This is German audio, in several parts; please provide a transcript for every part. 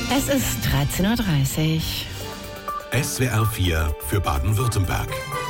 Es ist 13:30 Uhr. SWR 4 für Baden-Württemberg.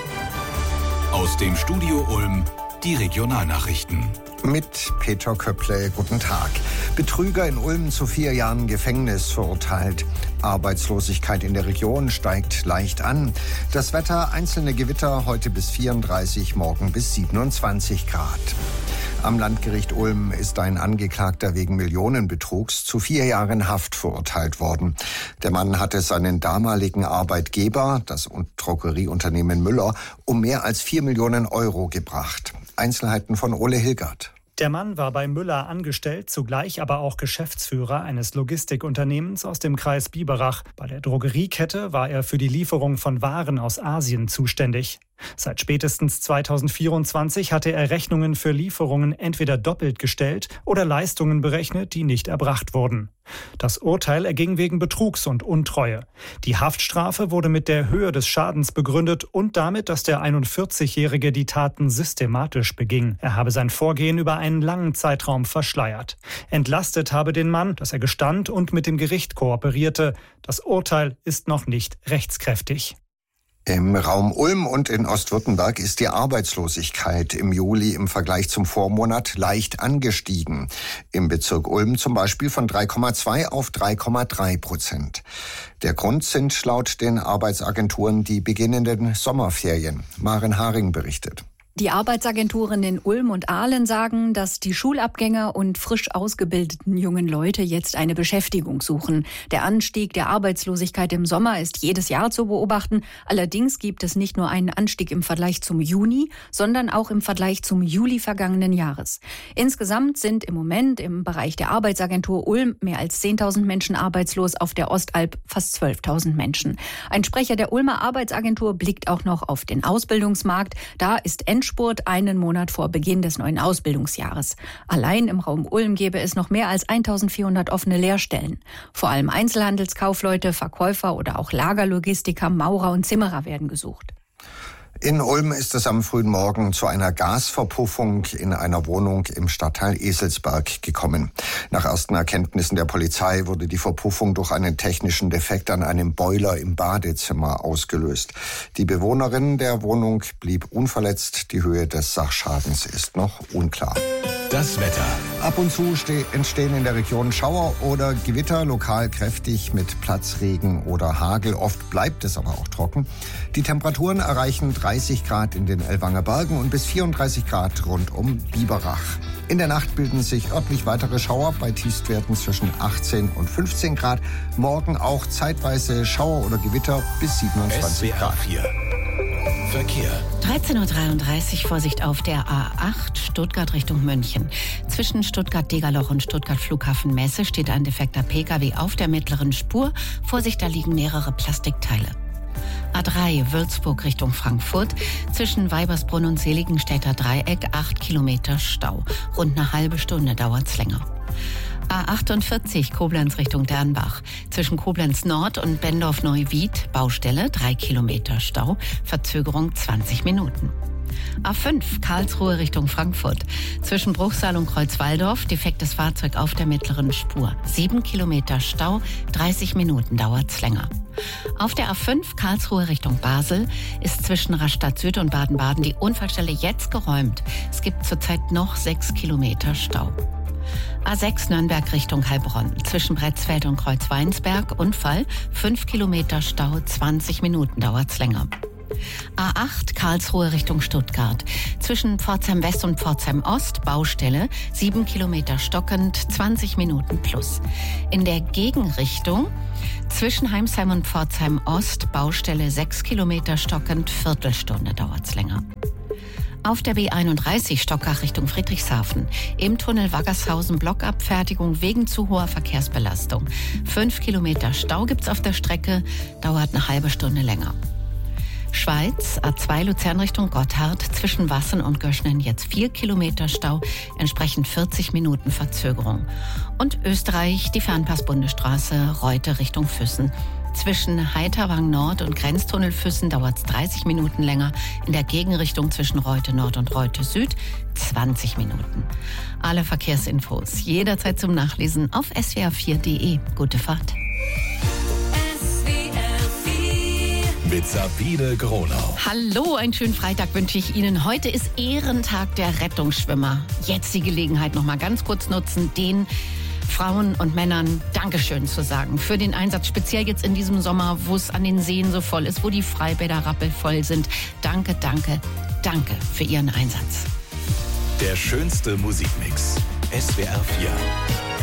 Aus dem Studio Ulm die Regionalnachrichten. Mit Peter Köpple, guten Tag. Betrüger in Ulm zu 4 Jahren Gefängnis verurteilt. Arbeitslosigkeit in der Region steigt leicht an. Das Wetter, einzelne Gewitter, heute bis 34, morgen bis 27 Grad. Am Landgericht Ulm ist ein Angeklagter wegen Millionenbetrugs zu 4 Jahren Haft verurteilt worden. Der Mann hatte seinen damaligen Arbeitgeber, das Drogerieunternehmen Müller, um mehr als 4 Millionen Euro gebracht. Einzelheiten von Ole Hilgert. Der Mann war bei Müller angestellt, zugleich aber auch Geschäftsführer eines Logistikunternehmens aus dem Kreis Biberach. Bei der Drogeriekette war er für die Lieferung von Waren aus Asien zuständig. Seit spätestens 2024 hatte er Rechnungen für Lieferungen entweder doppelt gestellt oder Leistungen berechnet, die nicht erbracht wurden. Das Urteil erging wegen Betrugs und Untreue. Die Haftstrafe wurde mit der Höhe des Schadens begründet und damit, dass der 41-Jährige die Taten systematisch beging. Er habe sein Vorgehen über einen langen Zeitraum verschleiert. Entlastet habe den Mann, dass er gestand und mit dem Gericht kooperierte. Das Urteil ist noch nicht rechtskräftig. Im Raum Ulm und in Ostwürttemberg ist die Arbeitslosigkeit im Juli im Vergleich zum Vormonat leicht angestiegen. Im Bezirk Ulm zum Beispiel von 3,2 auf 3,3%. Der Grund sind laut den Arbeitsagenturen die beginnenden Sommerferien. Maren Haring berichtet. Die Arbeitsagenturen in Ulm und Aalen sagen, dass die Schulabgänger und frisch ausgebildeten jungen Leute jetzt eine Beschäftigung suchen. Der Anstieg der Arbeitslosigkeit im Sommer ist jedes Jahr zu beobachten. Allerdings gibt es nicht nur einen Anstieg im Vergleich zum Juni, sondern auch im Vergleich zum Juli vergangenen Jahres. Insgesamt sind im Moment im Bereich der Arbeitsagentur Ulm mehr als 10.000 Menschen arbeitslos, auf der Ostalb fast 12.000 Menschen. Ein Sprecher der Ulmer Arbeitsagentur blickt auch noch auf den Ausbildungsmarkt. Da ist Endspurt einen Monat vor Beginn des neuen Ausbildungsjahres. Allein im Raum Ulm gäbe es noch mehr als 1.400 offene Lehrstellen. Vor allem Einzelhandelskaufleute, Verkäufer oder auch Lagerlogistiker, Maurer und Zimmerer werden gesucht. In Ulm ist es am frühen Morgen zu einer Gasverpuffung in einer Wohnung im Stadtteil Eselsberg gekommen. Nach ersten Erkenntnissen der Polizei wurde die Verpuffung durch einen technischen Defekt an einem Boiler im Badezimmer ausgelöst. Die Bewohnerin der Wohnung blieb unverletzt. Die Höhe des Sachschadens ist noch unklar. Das Wetter. Ab und zu entstehen in der Region Schauer oder Gewitter, lokal kräftig mit Platzregen oder Hagel. Oft bleibt es aber auch trocken. Die Temperaturen erreichen 30 Grad in den Ellwanger Bergen und bis 34 Grad rund um Biberach. In der Nacht bilden sich örtlich weitere Schauer bei Tiefstwerten zwischen 18 und 15 Grad. Morgen auch zeitweise Schauer oder Gewitter bis 27 SWR Grad. 4. Verkehr. 13:33 Uhr, Vorsicht auf der A8 Stuttgart Richtung München. Zwischen Stuttgart-Degerloch und Stuttgart Flughafen Messe steht ein defekter Pkw auf der mittleren Spur. Vorsicht, da liegen mehrere Plastikteile. A3 Würzburg Richtung Frankfurt. Zwischen Weibersbrunn und Seligenstädter Dreieck 8 Kilometer Stau. Rund eine halbe Stunde dauert's länger. A48 Koblenz Richtung Dernbach. Zwischen Koblenz Nord und Bendorf-Neuwied Baustelle 3 Kilometer Stau. Verzögerung 20 Minuten. A5 Karlsruhe Richtung Frankfurt. Zwischen Bruchsal und Kreuzwaldorf defektes Fahrzeug auf der mittleren Spur. 7 Kilometer Stau, 30 Minuten dauert's länger. Auf der A5 Karlsruhe Richtung Basel ist zwischen Rastatt Süd und Baden-Baden die Unfallstelle jetzt geräumt. Es gibt zurzeit noch 6 Kilometer Stau. A6 Nürnberg Richtung Heilbronn. Zwischen Bretzfeld und Kreuzweinsberg Unfall, 5 Kilometer Stau, 20 Minuten dauert's länger. A8 Karlsruhe Richtung Stuttgart. Zwischen Pforzheim West und Pforzheim Ost Baustelle, 7 Kilometer stockend, 20 Minuten plus. In der Gegenrichtung zwischen Heimsheim und Pforzheim Ost Baustelle 6 Kilometer stockend, Viertelstunde dauert's länger. Auf der B31 Stockach Richtung Friedrichshafen. Im Tunnel Waggershausen Blockabfertigung wegen zu hoher Verkehrsbelastung. 5 Kilometer Stau gibt's auf der Strecke, dauert eine halbe Stunde länger. Schweiz, A2 Luzern Richtung Gotthard, zwischen Wassen und Göschnen jetzt 4 Kilometer Stau, entsprechend 40 Minuten Verzögerung. Und Österreich, die Fernpass-Bundesstraße Reute Richtung Füssen. Zwischen Heiterwang Nord und Grenztunnel Füssen dauert es 30 Minuten länger. In der Gegenrichtung zwischen Reute Nord und Reute Süd 20 Minuten. Alle Verkehrsinfos jederzeit zum Nachlesen auf swr4.de. Gute Fahrt. mit Sabine Gronau. Hallo, einen schönen Freitag wünsche ich Ihnen. Heute ist Ehrentag der Rettungsschwimmer. Jetzt die Gelegenheit noch mal ganz kurz nutzen, den Frauen und Männern Dankeschön zu sagen für den Einsatz, speziell jetzt in diesem Sommer, wo es an den Seen so voll ist, wo die Freibäder rappelvoll sind. Danke, danke, danke für Ihren Einsatz. Der schönste Musikmix. SWR 4.